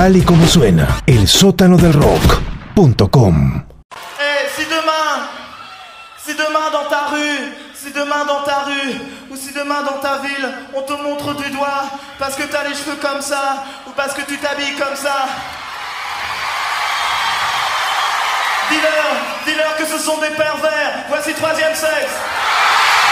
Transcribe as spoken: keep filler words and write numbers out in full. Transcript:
Tal y como suena, el sótano del rock punto com. Eh, si demain, si demain dans ta rue, si demain dans ta rue, ou si demain dans ta ville, on te montre du doigt parce que t'as les cheveux comme ça, ou parce que tu t'habilles comme ça, dis-leur, dis-leur que ce sont des pervers, voici Troisième Sexe.